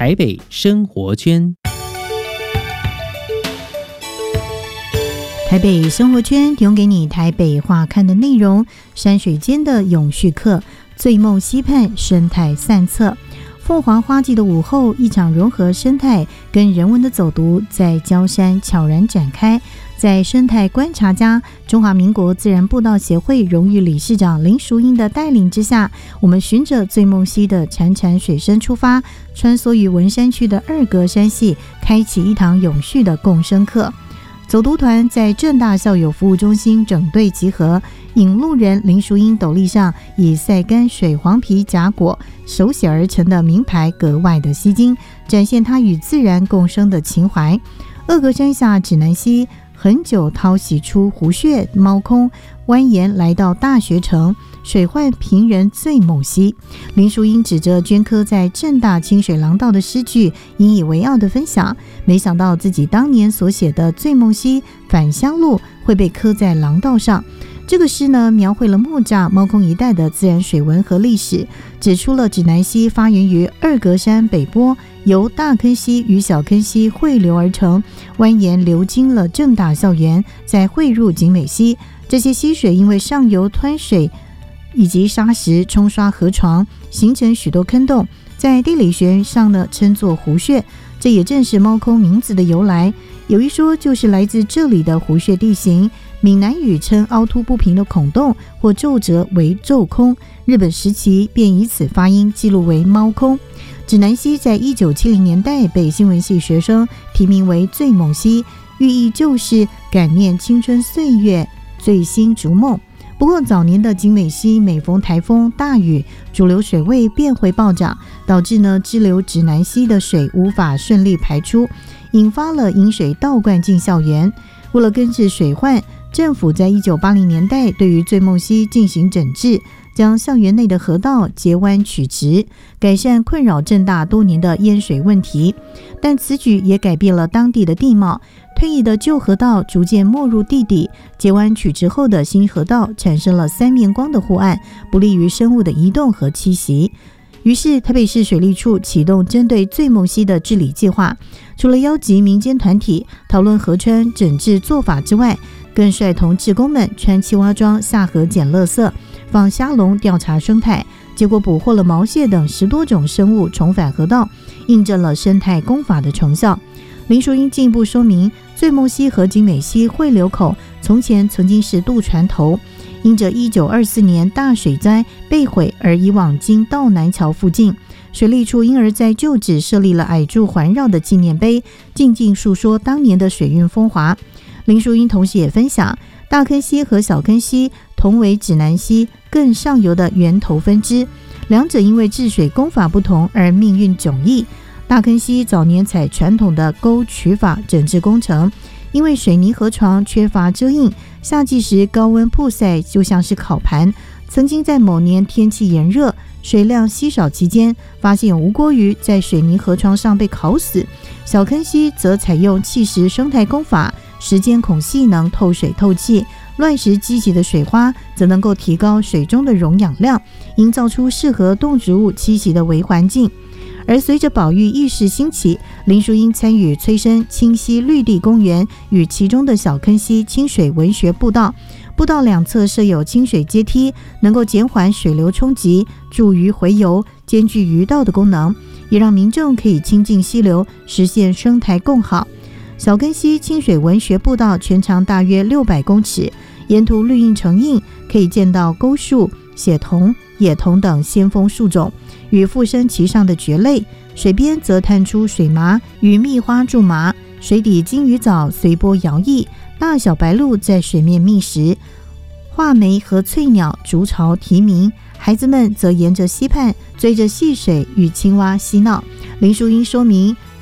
台北生活圈。 台北生活圈提供给你台北话看的内容，山水间的永续客，醉梦溪畔生态散策。凤凰花季的午后，一场融合生态跟人文的走读在礁山悄然展开。在生态观察家、中华民国自然步道协会荣誉理事长林淑英的带领之下，我们循着醉梦溪的潺潺水声出发，穿梭于文山区的二格山系，开启一堂永续的共生课。走读团在政大校友服务中心整队集合，引路人林淑英斗笠上以晒干水黄皮荚果手写而成的名牌格外的吸睛，展现她与自然共生的情怀。二格山下指南溪很久淘洗出湖穴猫空，蜿蜒来到大学城，水患平人醉梦溪。林淑英指着镌刻在政大清水廊道的诗句，引以为傲的分享，没想到自己当年所写的醉梦溪返乡路会被刻在廊道上。这个诗呢，描绘了木栅猫空一带的自然水文和历史，指出了指南溪发源于二格山北坡，由大坑溪与小坑溪汇流而成，蜿蜒流经了政大校园，再汇入景美溪。这些溪水因为上游湍水以及沙石冲刷河床，形成许多坑洞，在地理学上呢称作湖穴，这也正是猫空名字的由来。有一说就是来自这里的湖穴地形，闽南语称凹凸不平的孔洞或皱褶为皱空，日本时期便以此发音记录为猫空。指南溪在1970年代被新闻系学生提名为醉梦溪，寓意就是感念青春岁月，醉心逐梦。不过早年的景美溪每逢台风大雨，主流水位便会暴涨，导致支流指南溪的水无法顺利排出，引发了引水倒灌进校园。为了根治水患，政府在1980年代对于醉梦溪进行整治，将校园内的河道截弯取直，改善困扰政大多年的淹水问题。但此举也改变了当地的地貌，退役的旧河道逐渐没入地底，截弯取直后的新河道产生了三面光的护岸，不利于生物的移动和栖息。于是台北市水利处启动针对醉梦溪的治理计划，除了邀集民间团体讨论河川整治做法之外，更率同志工们穿青蛙装下河捡垃圾，放虾笼调查生态，结果捕获了毛蟹等10多种生物重返河道，印证了生态工法的成效。林淑英进一步说明，醉梦溪和景美溪汇流口从前曾经是渡船头，因着1924年大水灾被毁而移往经道南桥附近，水利处因而在旧址设立了矮柱环绕的纪念碑，静静述说当年的水运风华。林淑英同时也分享，大坑溪和小坑溪同为指南溪更上游的源头分支，两者因为治水工法不同而命运迥异。大坑溪早年采传统的沟渠法整治工程，因为水泥河床缺乏遮荫，夏季时高温曝晒就像是烤盘。曾经在某年天气炎热，水量稀少期间，发现有无锅鱼在水泥河床上被烤死。小坑溪则采用气石生态工法，时间孔隙能透水透气，乱石激起的水花则能够提高水中的溶氧量，营造出适合动植物栖息的微环境。而随着保育意识兴起，林淑英参与催生清溪绿地公园与其中的小坑溪清水文学步道，步道两侧设有清水阶梯，能够减缓水流冲击，助于回游，兼具鱼道的功能，也让民众可以亲近溪流，实现生态共好。小坑溪清水文学步道全长大约600公尺，沿途绿荫成荫，可以见到沟树、血桐、野桐等先锋树种与附生其上的蕨类，水边则探出水麻与蜜花苎麻，水底金鱼藻随波摇曳，大小白鹭在水面觅食，画眉和翠鸟筑巢啼鸣，孩子们则沿着溪畔追着戏水与青蛙嬉闹。林淑英说明，